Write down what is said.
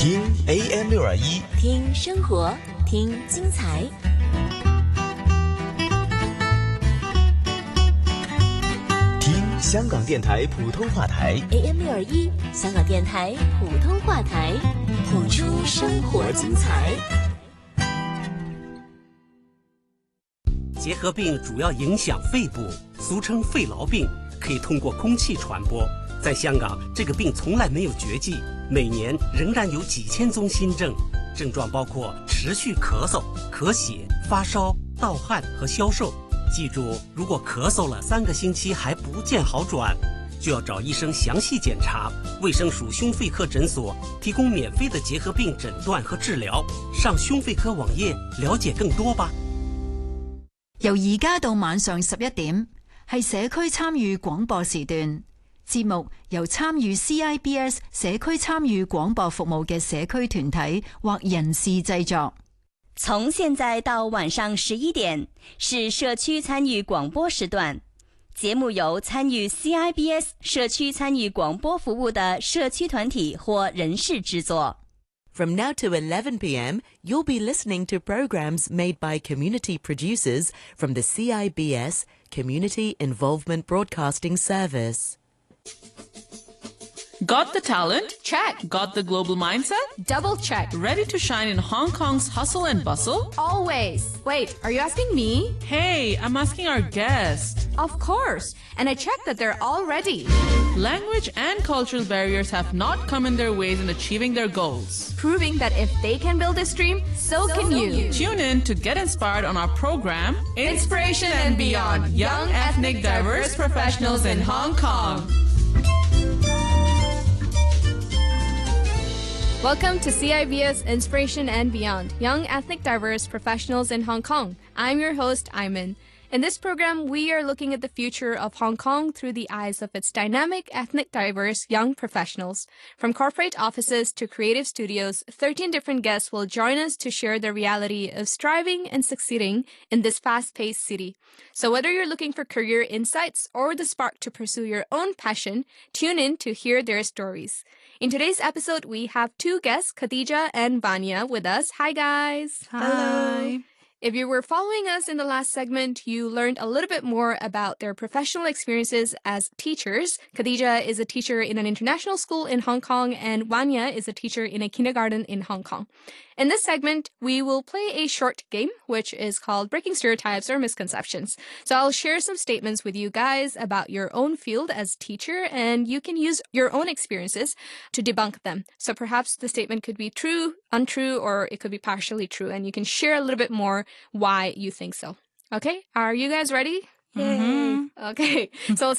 听 AM621， 听生活，听精彩。 听香港电台普通话台 AM621，香港电台普通话台，谱出生活精彩。 结核病主要影响肺部，俗称肺痨病，可以通过空气传播。在香港，这个病从来没有绝迹，每年仍然有几千宗新症，症状包括持续咳嗽、咳血、发烧、盗汗和消瘦。记住，如果咳嗽了3个星期还不见好转，就要找医生详细检查。卫生署胸肺科诊所提供免费的结核病診斷和治療，上胸肺科網頁了解更多吧。 由而家到晚上11點，係社區參與廣播時段。節目由參與 CIBS 社區參與廣播服務嘅社區團體或人士製作。 從現在到晚上11點是社區參與廣播時段，節目由參與 CIBS 社區參與廣播服務的社區團體或人士製作。 From now to 11 p.m., you'll be listening to programs made by community producers from the CIBS Community Involvement Broadcasting Service. Got the talent? Check. Got the global mindset? Double check. Ready to shine in Hong Kong's hustle and bustle? Always. Wait, are you asking me? Hey, I'm asking our guest. Of course. And I checked that they're all ready. Language and cultural barriers have not come in their ways in achieving their goals. Proving that if they can build this dream, so can you. Tune in to get inspired on our program, Inspiration and Beyond, Young Ethnic Diverse Professionals in Hong Kong. Welcome to CIBS Inspiration and Beyond, Young Ethnic Diverse Professionals in Hong Kong. I'm your host, Iman. In this program, we are looking at the future of Hong Kong through the eyes of its dynamic, ethnic diverse young professionals. From corporate offices to creative studios, 13 different guests will join us to share the reality of striving and succeeding in this fast-paced city. So whether you're looking for career insights or the spark to pursue your own passion, tune in to hear their stories. In today's episode, we have 2 guests, Khadija and Vanya, with us. Hi, guys. Hello. If you were following us in the last segment, you learned a little bit more about their professional experiences as teachers. Khadija is a teacher in an international school in Hong Kong, and Vanya is a teacher in a kindergarten in Hong Kong. In this segment, we will play a short game, which is called Breaking Stereotypes or Misconceptions. So I'll share some statements with you guys about your own field as teacher, and you can use your own experiences to debunk them. So perhaps the statement could be true, untrue, or it could be partially true, and you can share a little bit more why you think so. Okay, are you guys ready? Mm-hmm. Okay, so let's